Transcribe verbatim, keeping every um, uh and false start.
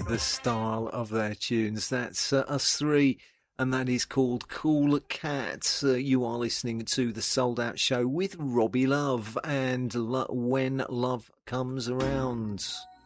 the style of their tunes. That's uh, Us Three, and that is called Cool Cats. Uh, you are listening to the Souled Out Show with Robbie Love and Lo- When Love Comes Around.